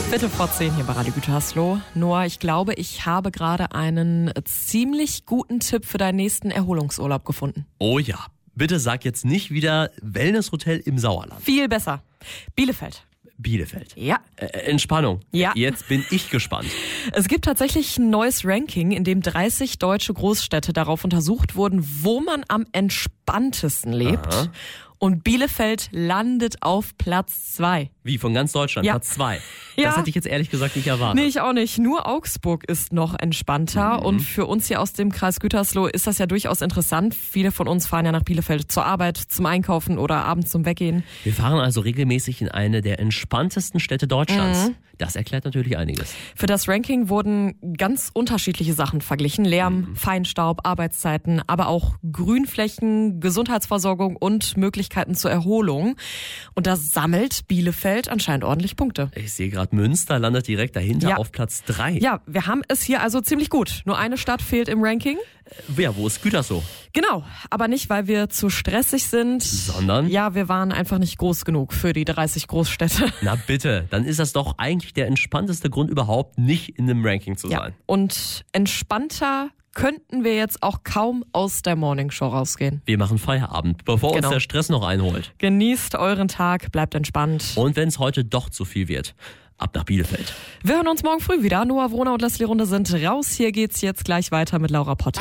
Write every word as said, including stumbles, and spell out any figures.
Bitte vor zehn hier bei Radio Gütersloh. Noah, ich glaube, ich habe gerade einen ziemlich guten Tipp für deinen nächsten Erholungsurlaub gefunden. Oh ja, bitte sag jetzt nicht wieder Wellnesshotel im Sauerland. Viel besser. Bielefeld. Bielefeld. Ja. Äh, Entspannung. Ja. Jetzt bin ich gespannt. Es gibt tatsächlich ein neues Ranking, in dem dreißig deutsche Großstädte darauf untersucht wurden, wo man am entspanntesten lebt. Aha. Und Bielefeld landet auf Platz zwei. Wie, von ganz Deutschland? Ja. Platz zwei. Ja. Das hätte ich jetzt ehrlich gesagt nicht erwartet. Nee, ich auch nicht. Nur Augsburg ist noch entspannter. Mhm. Und für uns hier aus dem Kreis Gütersloh ist das ja durchaus interessant. Viele von uns fahren ja nach Bielefeld zur Arbeit, zum Einkaufen oder abends zum Weggehen. Wir fahren also regelmäßig in eine der entspanntesten Städte Deutschlands. Mhm. Das erklärt natürlich einiges. Für das Ranking wurden ganz unterschiedliche Sachen verglichen. Lärm, Feinstaub, Arbeitszeiten, aber auch Grünflächen, Gesundheitsversorgung und Möglichkeiten zur Erholung. Und da sammelt Bielefeld anscheinend ordentlich Punkte. Ich sehe gerade, Münster landet direkt dahinter Ja. auf Platz drei. Ja, wir haben es hier also ziemlich gut. Nur eine Stadt fehlt im Ranking. Ja, wo ist Gütersloh? Genau, aber nicht, weil wir zu stressig sind. Sondern? Ja, wir waren einfach nicht groß genug für die dreißig Großstädte. Na bitte, dann ist das doch eigentlich der entspannteste Grund überhaupt, nicht in dem Ranking zu Ja. sein. Und entspannter könnten wir jetzt auch kaum aus der Morningshow rausgehen. Wir machen Feierabend, bevor Genau. uns der Stress noch einholt. Genießt euren Tag, bleibt entspannt. Und wenn es heute doch zu viel wird, ab nach Bielefeld. Wir hören uns morgen früh wieder. Noah Wohner und Leslie Runde sind raus. Hier geht's jetzt gleich weiter mit Laura Potter.